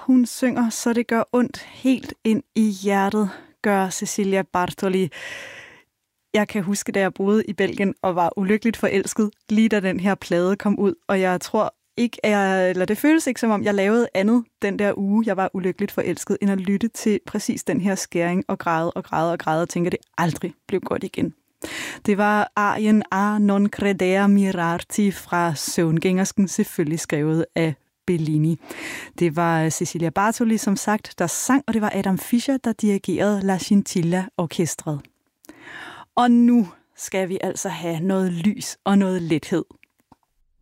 hun synger, så det gør ondt helt ind i hjertet, gør Cecilia Bartoli. Jeg kan huske, da jeg boede i Belgien og var ulykkeligt forelsket, lige da den her plade kom ud, og jeg tror ikke, eller det føles ikke som om, jeg lavede andet den der uge, jeg var ulykkeligt forelsket, end at lytte til præcis den her skæring og græde og tænke, at det aldrig blev godt igen. Det var arien A non credere mirarti fra Søvngængersken, selvfølgelig skrevet af Bellini. Det var Cecilia Bartoli, som sagt, der sang, og det var Adam Fischer, der dirigerede La Scintilla-orkestret. Og nu skal vi altså have noget lys og noget lethed.